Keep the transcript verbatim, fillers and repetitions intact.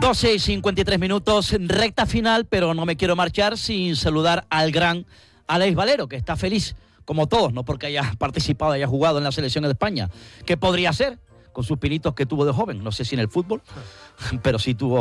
doce y cincuenta y tres minutos, recta final, pero no me quiero marchar sin saludar al gran Alex Valero, que está feliz, como todos, no porque haya participado, haya jugado en la selección de España. ¿Qué podría ser con sus pinitos que tuvo de joven? No sé si en el fútbol, pero sí tuvo